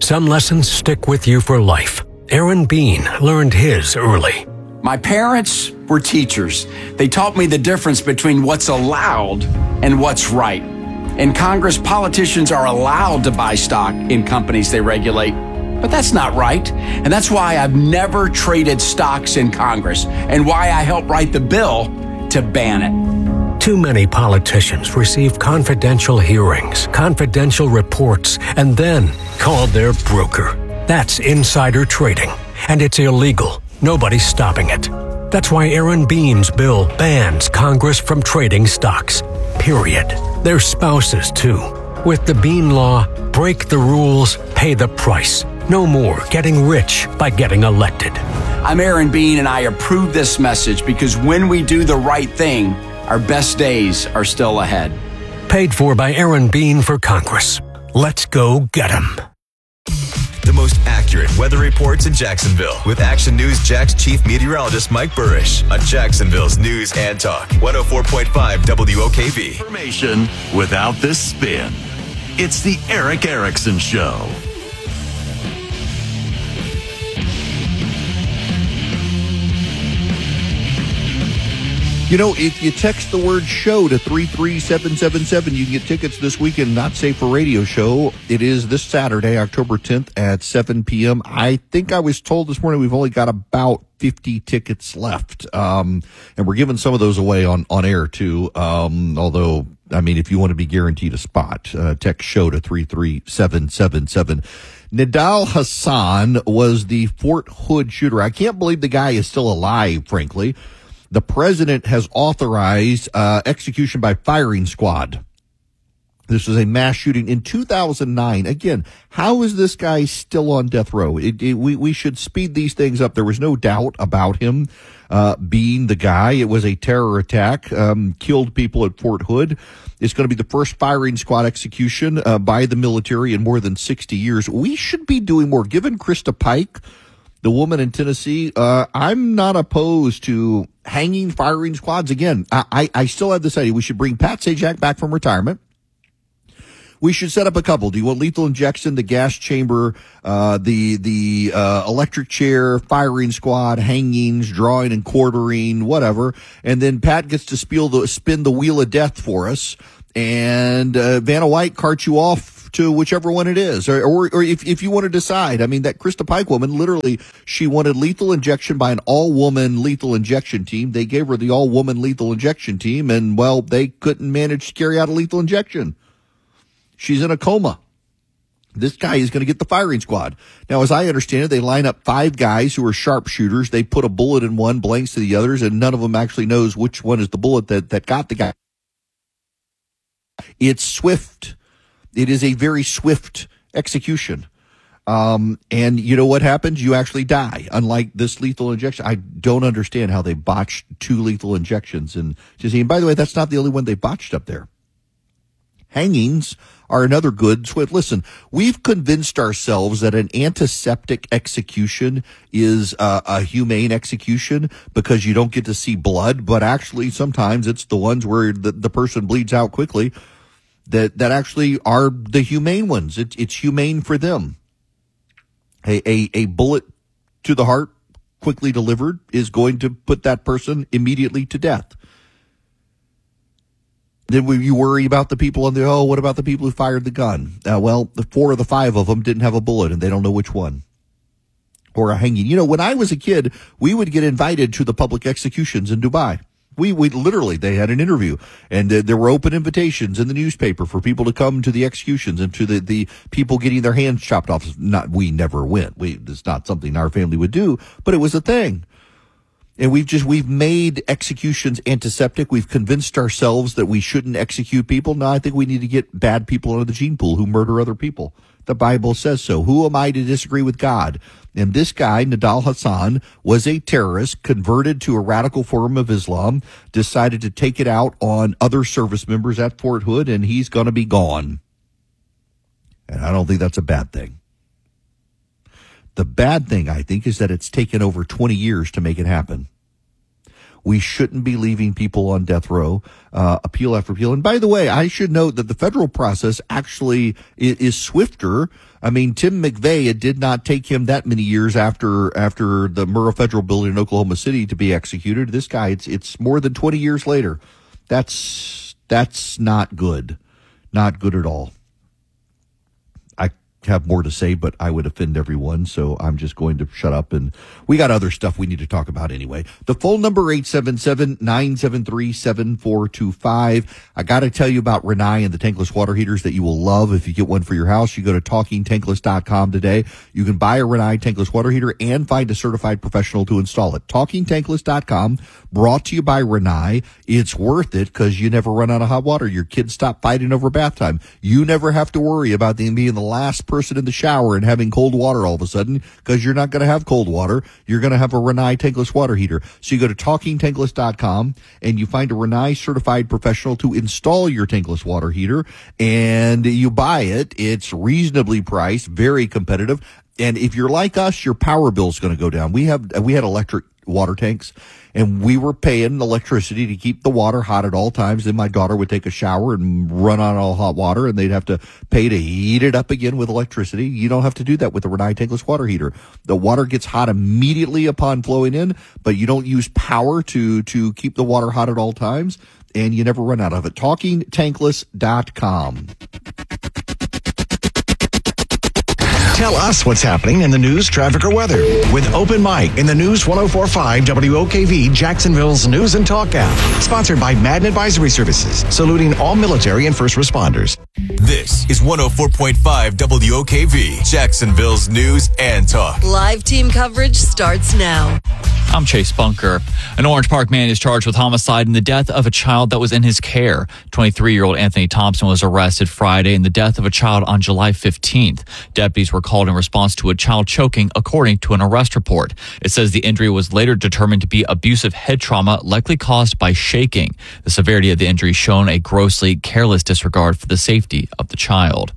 Some lessons stick with you for life. Aaron Bean learned his early. My parents were teachers. They taught me the difference between what's allowed and what's right. In Congress, politicians are allowed to buy stock in companies they regulate, but that's not right. And that's why I've never traded stocks in Congress and why I helped write the bill to ban it. Too many politicians receive confidential hearings, confidential reports, and then call their broker. That's insider trading, and it's illegal. Nobody's stopping it. That's why Aaron Bean's bill bans Congress from trading stocks. Period. Their spouses, too. With the Bean Law, break the rules, pay the price. No more getting rich by getting elected. I'm Aaron Bean, and I approve this message because when we do the right thing, our best days are still ahead. Paid for by Aaron Bean for Congress. Let's go get 'em. The most accurate weather reports in Jacksonville with Action News Jax Chief Meteorologist Mike Burrish on Jacksonville's News and Talk 104.5 WOKV. Information without the spin. It's the Erick Erickson Show. You know, if you text the word show to 33777, you can get tickets this weekend, Not Safe for Radio show. It is this Saturday, October 10th at 7 p.m. I think I was told this morning we've only got about 50 tickets left. And we're giving some of those away on air too. Although, I mean, if you want to be guaranteed a spot, text show to 33777. Nidal Hasan was the Fort Hood shooter. I can't believe the guy is still alive, frankly. The president has authorized execution by firing squad. This was a mass shooting in 2009. Again, how is this guy still on death row? We should speed these things up. There was no doubt about him being the guy. It was a terror attack, killed people at Fort Hood. It's going to be the first firing squad execution by the military in more than 60 years. We should be doing more. Given Krista Pike, the woman in Tennessee, I'm not opposed to hanging firing squads. Again, I still have this idea. We should bring Pat Sajak back from retirement. We should set up a couple. Do you want lethal injection, the gas chamber, the electric chair, firing squad, hangings, drawing and quartering, whatever. And then Pat gets to spin the wheel of death for us. And Vanna White carts you off to whichever one it is, or if you want to decide. I mean, that Krista Pike woman, literally, she wanted lethal injection by an all-woman lethal injection team. They gave her the all-woman lethal injection team, and, well, they couldn't manage to carry out a lethal injection. She's in a coma. This guy is going to get the firing squad. Now, as I understand it, they line up 5 guys who are sharpshooters. They put a bullet in one, blanks to the others, and none of them actually knows which one is the bullet that got the guy. It's swift. It is a very swift execution. And you know what happens? You actually die. Unlike this lethal injection, I don't understand how they botched 2 lethal injections. And by the way, that's not the only one they botched up there. Hangings are another good swift. Listen, we've convinced ourselves that an antiseptic execution is a humane execution because you don't get to see blood, but actually sometimes it's the ones where the person bleeds out quickly that actually are the humane ones. It's humane for them. A bullet to the heart quickly delivered is going to put that person immediately to death. Then you worry about the people what about the people who fired the gun? Well, the 4 of the 5 of them didn't have a bullet and they don't know which one. Or a hanging. You know, when I was a kid, we would get invited to the public executions in Dubai. We literally, they had an interview and there were open invitations in the newspaper for people to come to the executions and to the people getting their hands chopped off. We never went. It's not something our family would do, but it was a thing. And we've made executions antiseptic. We've convinced ourselves that we shouldn't execute people. No, I think we need to get bad people out of the gene pool who murder other people. The Bible says so. Who am I to disagree with God? And this guy, Nidal Hasan, was a terrorist, converted to a radical form of Islam, decided to take it out on other service members at Fort Hood, and he's going to be gone. And I don't think that's a bad thing. The bad thing, I think, is that it's taken over 20 years to make it happen. We shouldn't be leaving people on death row, appeal after appeal. And by the way, I should note that the federal process actually is swifter. I mean, Tim McVeigh, it did not take him that many years after the Murrah Federal Building in Oklahoma City to be executed. This guy, it's more than 20 years later. That's not good. Not good at all. I have more to say, but I would offend everyone, so I'm just going to shut up. And we got other stuff we need to talk about anyway. The phone number, 877-973-7425. I got to tell you about Rinnai and the tankless water heaters that you will love if you get one for your house. You go to TalkingTankless.com today. You can buy a Rinnai tankless water heater and find a certified professional to install it. TalkingTankless.com, brought to you by Rinnai. It's worth it because you never run out of hot water. Your kids stop fighting over bath time. You never have to worry about them being the last person in the shower and having cold water all of a sudden, because you're not going to have cold water. You're going to have a Rinnai tankless water heater. So you go to TalkingTankless.com and you find a Rinnai certified professional to install your tankless water heater, and you buy it. It's reasonably priced, very competitive. And if you're like us, your power bill is going to go down. We had electric water tanks, and we were paying electricity to keep the water hot at all times. Then my daughter would take a shower and run on all hot water, and they'd have to pay to heat it up again with electricity. You don't have to do that with the Rinnai tankless water heater. The water gets hot immediately upon flowing in, but you don't use power to keep the water hot at all times, and you never run out of it. TalkingTankless.com. Tell us what's happening in the news, traffic, or weather with Open Mic in the News 104.5 WOKV, Jacksonville's News and Talk app. Sponsored by Madden Advisory Services, saluting all military and first responders. This is 104.5 WOKV, Jacksonville's News and Talk. Live team coverage starts now. I'm Chase Bunker. An Orange Park man is charged with homicide in the death of a child that was in his care. 23-year-old Anthony Thompson was arrested Friday in the death of a child on July 15th. Deputies were called in response to a child choking, according to an arrest report. It says the injury was later determined to be abusive head trauma, likely caused by shaking. The severity of the injury shown a grossly careless disregard for the safety of the child.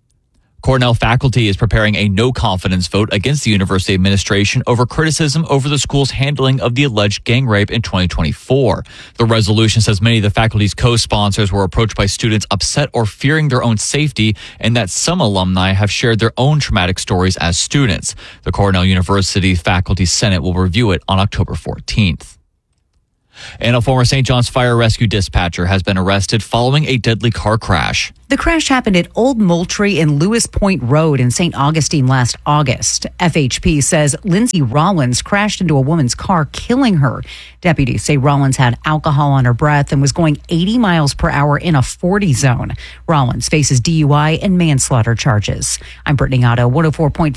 Cornell faculty is preparing a no-confidence vote against the university administration over criticism over the school's handling of the alleged gang rape in 2024. The resolution says many of the faculty's co-sponsors were approached by students upset or fearing their own safety, and that some alumni have shared their own traumatic stories as students. The Cornell University Faculty Senate will review it on October 14th. And a former St. John's Fire Rescue dispatcher has been arrested following a deadly car crash. The crash happened at Old Moultrie and Lewis Point Road in St. Augustine last August. FHP says Lindsay Rollins crashed into a woman's car, killing her. Deputies say Rollins had alcohol on her breath and was going 80 miles per hour in a 40 zone. Rollins faces DUI and manslaughter charges. I'm Brittany Otto, 104.5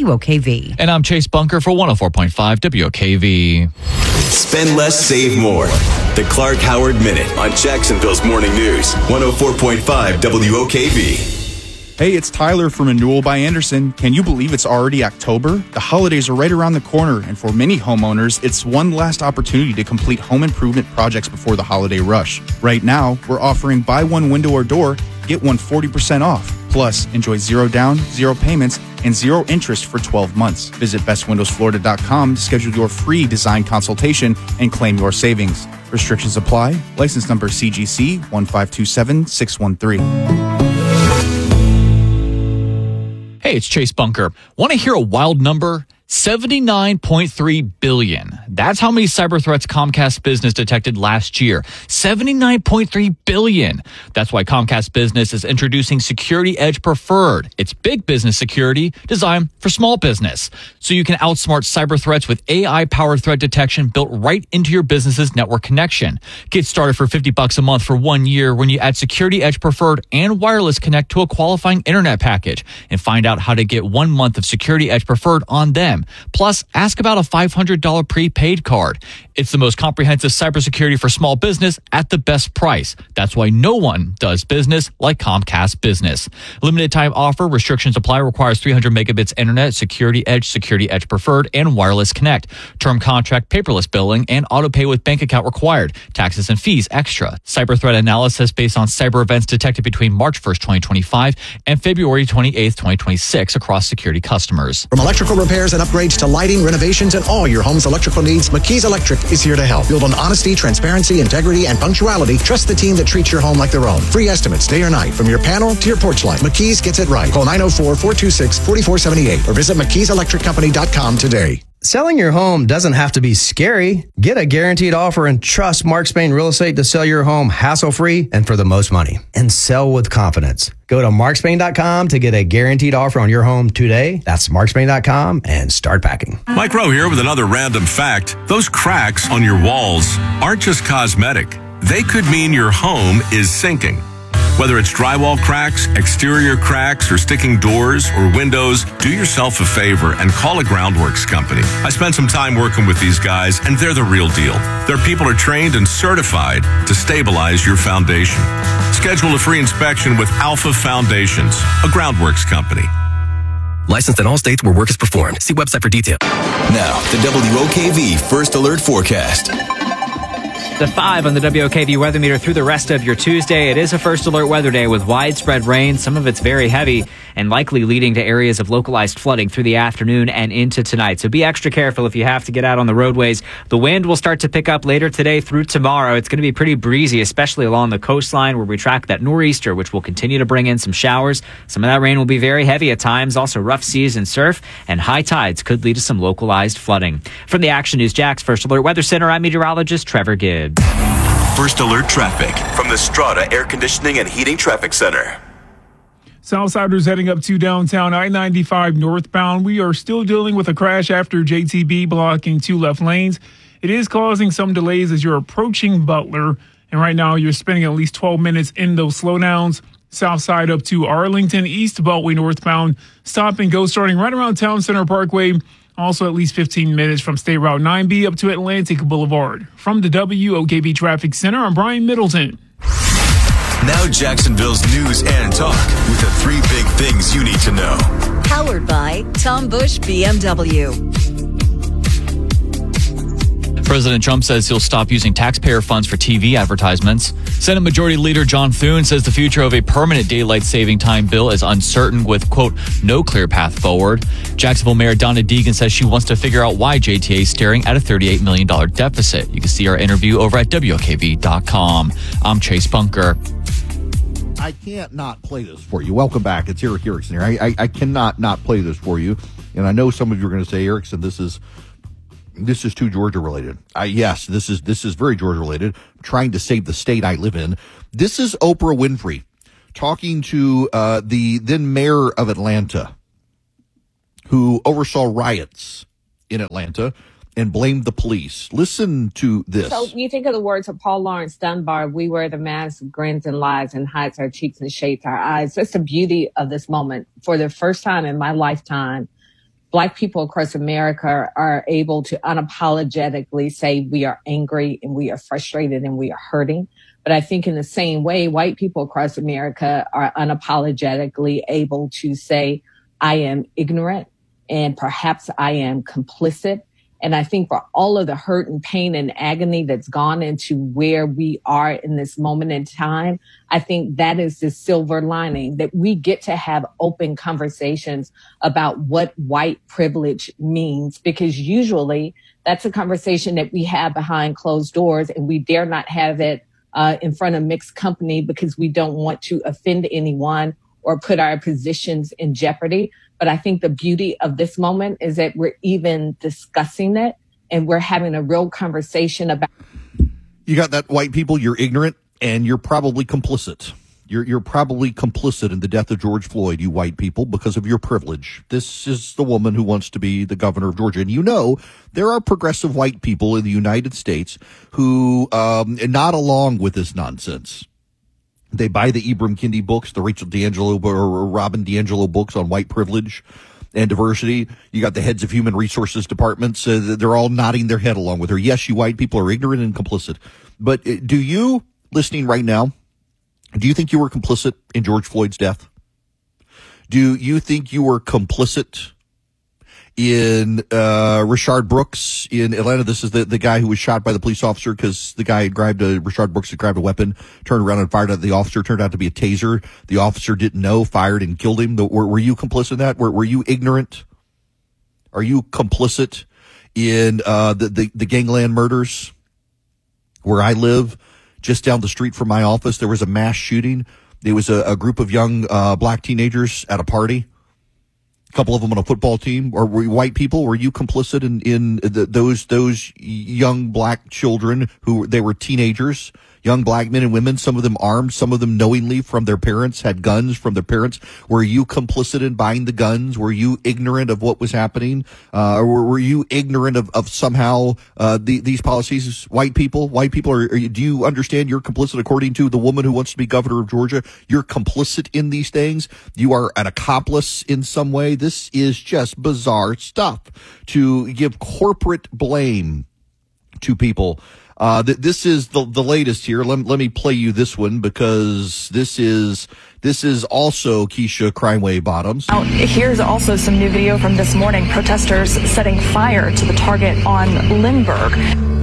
WOKV. And I'm Chase Bunker for 104.5 WOKV. Spend less, save more. The Clark Howard Minute on Jacksonville's Morning News, 104.5 WOKV. Hey, it's Tyler from Renewal by Anderson. Can you believe it's already October? The holidays are right around the corner, and for many homeowners, it's one last opportunity to complete home improvement projects before the holiday rush. Right now, we're offering buy one window or door, get one 40% off. Plus, enjoy 0 down, 0 payments, and 0 interest for 12 months. Visit bestwindowsflorida.com to schedule your free design consultation and claim your savings. Restrictions apply. License number CGC 1527613. Hey, it's Chase Bunker. Want to hear a wild number? $79.3 billion. That's how many cyber threats Comcast Business detected last year. $79.3 billion. That's why Comcast Business is introducing Security Edge Preferred. It's big business security designed for small business. So you can outsmart cyber threats with AI-powered threat detection built right into your business's network connection. Get started for $50 a month for 1 year when you add Security Edge Preferred and Wireless Connect to a qualifying internet package, and find out how to get 1 month of Security Edge Preferred on them. Plus, ask about a $500 prepaid card. It's the most comprehensive cybersecurity for small business at the best price. That's why no one does business like Comcast Business. Limited time offer. Restrictions apply. Requires 300 megabits internet, Security Edge Preferred, and Wireless Connect. Term contract, paperless billing, and auto pay with bank account required. Taxes and fees extra. Cyber threat analysis based on cyber events detected between March 1st, 2025 and February 28th, 2026 across security customers. From electrical repairs and upgrades to lighting, renovations, and all your home's electrical needs, McKee's Electric is here to help. Build on honesty, transparency, integrity, and punctuality. Trust the team that treats your home like their own. Free estimates day or night, from your panel to your porch light. McKee's gets it right. Call 904-426-4478 or visit McKee'sElectricCompany.com today. Selling your home doesn't have to be scary. Get a guaranteed offer and trust Mark Spain Real Estate to sell your home hassle-free and for the most money. And sell with confidence. Go to markspain.com to get a guaranteed offer on your home today. That's markspain.com and start packing. Mike Rowe here with another random fact. Those cracks on your walls aren't just cosmetic. They could mean your home is sinking. Whether it's drywall cracks, exterior cracks, or sticking doors or windows, do yourself a favor and call a Groundworks company. I spent some time working with these guys, and they're the real deal. Their people are trained and certified to stabilize your foundation. Schedule a free inspection with Alpha Foundations, a Groundworks company. Licensed in all states where work is performed. See website for detail. Now, the WOKV First Alert Forecast. The 5 on the WOKV weather meter through the rest of your Tuesday. It is a first alert weather day with widespread rain. Some of it's very heavy and likely leading to areas of localized flooding through the afternoon and into tonight. So be extra careful if you have to get out on the roadways. The wind will start to pick up later today through tomorrow. It's going to be pretty breezy, especially along the coastline where we track that nor'easter, which will continue to bring in some showers. Some of that rain will be very heavy at times. Also rough seas and surf, and high tides could lead to some localized flooding. From the Action News Jax First Alert Weather Center, I'm meteorologist Trevor Gibbs. First Alert Traffic from the Strata Air Conditioning and Heating Traffic Center. Southsiders heading up to downtown I-95 northbound. We are still dealing with a crash after JTB blocking 2 left lanes. It is causing some delays as you're approaching Butler. And right now you're spending at least 12 minutes in those slowdowns. South side up to Arlington, East Beltway northbound. Stop and go starting right around Town Center Parkway. Also at least 15 minutes from State Route 9B up to Atlantic Boulevard. From the WOKV Traffic Center, I'm Brian Middleton. Now Jacksonville's news and talk with the 3 big things you need to know. Powered by Tom Bush BMW. President Trump says he'll stop using taxpayer funds for TV advertisements. Senate Majority Leader John Thune says the future of a permanent daylight saving time bill is uncertain with, quote, no clear path forward. Jacksonville Mayor Donna Deegan says she wants to figure out why JTA is staring at a $38 million deficit. You can see our interview over at WOKV.com. I'm Chase Bunker. I can't not play this for you. Welcome back. It's Eric Erickson here. I cannot not play this for you. And I know some of you are going to say, Erickson, this is too Georgia related. Yes, this is very Georgia related. I'm trying to save the state I live in. This is Oprah Winfrey talking to the then mayor of Atlanta, who oversaw riots in Atlanta and blamed the police. Listen to this. So you think of the words of Paul Lawrence Dunbar, we wear the mask, grins and lies, and hides our cheeks and shades our eyes. That's the beauty of this moment. For the first time in my lifetime, Black people across America are able to unapologetically say we are angry and we are frustrated and we are hurting. But I think in the same way, white people across America are unapologetically able to say, I am ignorant and perhaps I am complicit. And I think for all of the hurt and pain and agony that's gone into where we are in this moment in time, I think that is the silver lining, that we get to have open conversations about what white privilege means, because usually that's a conversation that we have behind closed doors and we dare not have it in front of mixed company because we don't want to offend anyone or put our positions in jeopardy. But I think the beauty of this moment is that we're even discussing it and we're having a real conversation about. You got that, white people, you're ignorant and you're probably complicit. You're probably complicit in the death of George Floyd, you white people, because of your privilege. This is the woman who wants to be the governor of Georgia. And you know, there are progressive white people in the United States who not along with this nonsense. They buy the Ibram Kendi books, the Rachel D'Angelo or Robin DiAngelo books on white privilege and diversity. You got the heads of human resources departments. They're all nodding their head along with her. Yes, you white people are ignorant and complicit. But do you, listening right now, do you think you were complicit in George Floyd's death? Do you think you were complicit in Rayshard Brooks in Atlanta? This is the guy who was shot by the police officer because the guy Rayshard Brooks had grabbed a weapon, turned around and fired at the officer. Turned out to be a taser. The officer didn't know, fired and killed him. Were you complicit in that? Were you ignorant Are you complicit in the gangland murders? Where I live, just down the street from my office, there was a mass shooting. There was a group of young black teenagers at a party. A couple of them on a football team. Or were you white people? Were you complicit in those young black children who they were teenagers? Young black men and women, some of them armed, some of them knowingly from their parents, had guns from their parents. Were you complicit in buying the guns? Were you ignorant of what was happening? Or were you ignorant of somehow these policies? White people, do you understand you're complicit according to the woman who wants to be governor of Georgia? You're complicit in these things. You are an accomplice in some way. This is just bizarre stuff to give corporate blame to people. This is the latest here. Let me play you this one because this is also Keisha Crime Wave Bottoms. Here's also some new video from this morning. Protesters setting fire to the Target on Lindbergh.